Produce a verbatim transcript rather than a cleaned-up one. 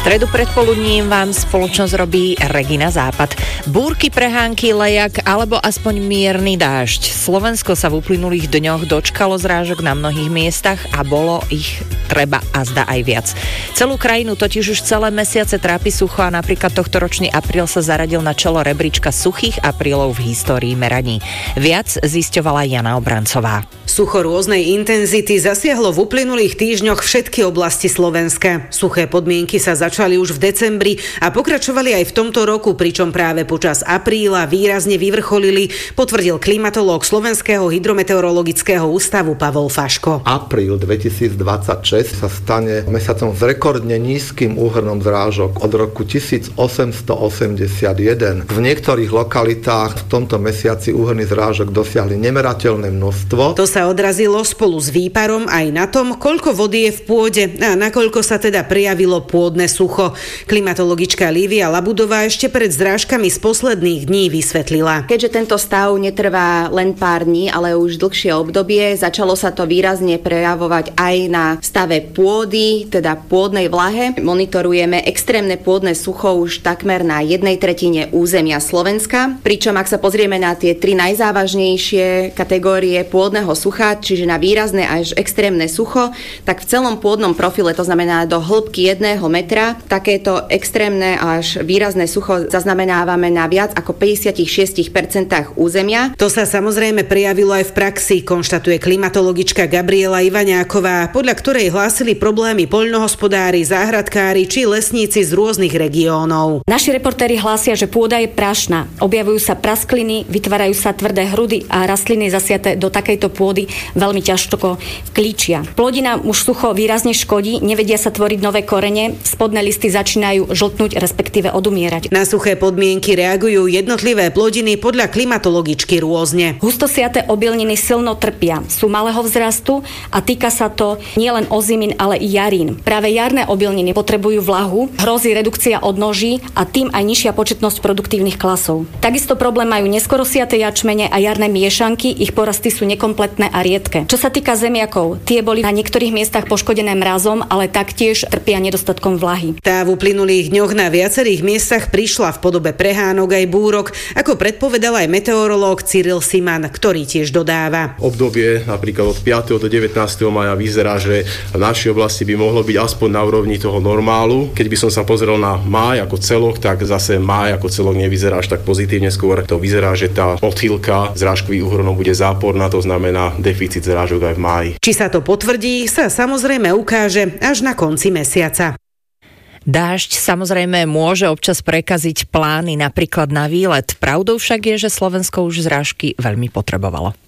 stredu predpoludním vám spoločnosť robí Regina Západ. Búrky, prehánky, lejak alebo aspoň mierny dážď. Slovensko sa v uplynulých dňoch dočkalo zrážok na mnohých miestach a bolo ich treba a zdá aj viac. Celú krajinu totiž už celé mesiace trápi sucho a napríklad tohtoročný apríl sa zaradil na čelo rebríčka suchých aprílov v histórii meraní. Viac zisťovala Jana Obrancová. Sucho rôznej intenzity zasiahlo v uplynulých týždňoch všetky oblasti Slovenska. Suché podmienky sa začali už v decembri a pokračovali aj v tomto roku, pričom práve počas apríla výrazne vyvrcholili, potvrdil klimatológ Slovenského hydrometeorologického ústavu Pavol Faško. Apríl dvetisícdvadsaťšesť sa stane mesiacom s rekordne nízkym úhrnom zrážok od roku tisícosemstoosemdesiatjeden. V niektorých lokalitách v tomto mesiaci úhrny zrážok dosiahli nemerateľné množstvo. To sa odrazilo spolu s výparom aj na tom, koľko vody je v pôde a nakoľko sa teda prijavilo pôdne sucho. Klimatologička Lívia Labudová ešte pred zrážkami z posledných dní vysvetlila. Keďže tento stav netrvá len pár dní, ale už dlhšie obdobie, začalo sa to výrazne prejavovať aj na stave pôdy, teda pôdnej vlahe. Monitorujeme extrémne pôdne sucho už takmer na jednej tretine územia Slovenska. Pričom ak sa pozrieme na tie tri najzávažnejšie kategórie pôdneho sucha, čiže na výrazné až extrémne sucho, tak v celom pôdnom profile, to znamená do hĺbky jedného metra, takéto extrémne až výrazné sucho zaznamenávame na viac ako päťdesiatšesť percent územia. To sa samozrejme prejavilo aj v praxi, konštatuje klimatologička Gabriela Ivaňáková, podľa ktorej hlásili problémy poľnohospodári, záhradkári či lesníci z rôznych regiónov. Naši reportéri hlásia, že pôda je prašná. Objavujú sa praskliny, vytvárajú sa tvrdé hrudy a rastliny zasiate do takejto pôdy veľmi ťažko klíčia. Plodina už sucho výrazne škodí, nevedia sa tvoriť nové korene, spodné listy začínajú žltnúť, respektíve odumierať. Na suché podmienky reagujú jednotlivé plodiny podľa klimatologičky rôzne. Hustosiaté obilniny silno trpia, sú malého vzrastu a týka sa to nielen ozimín, ale i jarín. Práve jarné obilniny potrebujú vlahu, hrozí redukcia odnoží a tým aj nižšia početnosť produktívnych klasov. Takisto problém majú neskorosiaté jačmene a jarné miešanky, ich porasty sú nekompletné a riedke. Čo sa týka zemiakov, tie boli na niektorých miestach poškodené mrazom, ale taktiež trpia nedostatkom vlahy. Tá v uplynulých dňoch na viacerých miestach prišla v podobe prehánok aj búrok, ako predpovedal aj meteorológ Cyril Siman, ktorý tiež dodáva. Obdobie napríklad od piateho do devätnásteho mája vyzerá, že v našej oblasti by mohlo byť aspoň na úrovni toho normálu. Keď by som sa pozrel na máj ako celok, tak zase máj ako celok nevyzerá až tak pozitívne, skôr to vyzerá, že tá odchýlka zrážkových úhrnov bude záporná, to znamená deficit zrážok aj v máji. Či sa to potvrdí, sa samozrejme ukáže až na konci mesiaca. Dážď samozrejme môže občas prekaziť plány napríklad na výlet. Pravdou však je, že Slovensko už zrážky veľmi potrebovalo.